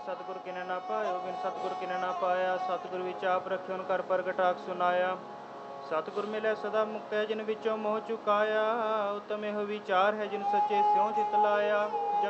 सतगुर किने ना पायो, बिन सतगुर किने ना पाया। सतगुर विच आप रखे उन कर प्रगटाक सुनाया। सतगुर मिले सदा मुक्त है, जिन विचों मोह चुकाया। उत्तम एहो विचार है, जिन सच्चे स्यों चित लाया।